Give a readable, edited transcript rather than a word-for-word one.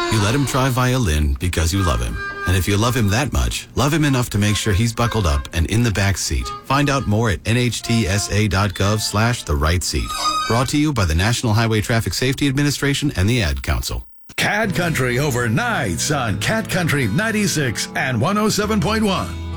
You let him try violin because you love him. And if you love him that much, love him enough to make sure he's buckled up and in the back seat. Find out more at nhtsa.gov/the right seat. Brought to you by the National Highway Traffic Safety Administration and the Ad Council. Cat Country overnights on Cat Country 96 and 107.1.